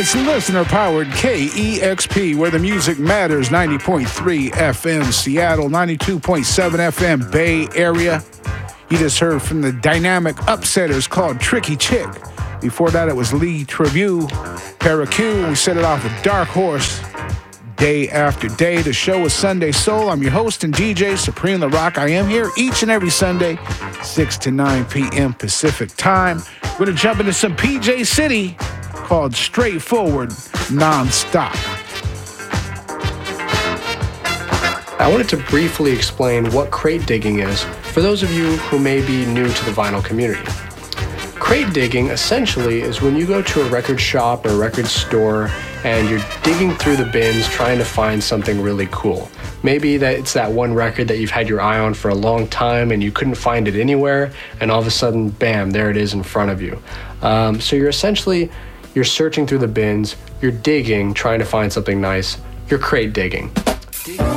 It's listener-powered KEXP, where the music matters. 90.3 FM Seattle, 92.7 FM Bay Area. You just heard from the dynamic upsetters called Tricky Chick. Before that, it was Lee Trevue, Parakew, and we set it off with Dark Horse, Day After Day. The show is Sunday Soul. I'm your host and DJ, Supreme La Rock. I am here each and every Sunday, 6 to 9 p.m. Pacific Time. We're going to jump into some PJ City called Straightforward Nonstop. I wanted to briefly explain what crate digging is for those of you who may be new to the vinyl community. Crate digging essentially is when you go to a record shop or a record store and you're digging through the bins trying to find something really cool. Maybe that it's that one record that you've had your eye on for a long time and you couldn't find it anywhere, and all of a sudden, bam, there it is in front of you. So you're searching through the bins, you're digging, trying to find something nice, you're crate digging.